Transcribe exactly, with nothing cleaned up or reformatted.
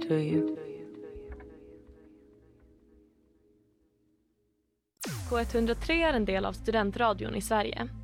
to you. K ett hundra tre är en del av studentradion i Sverige.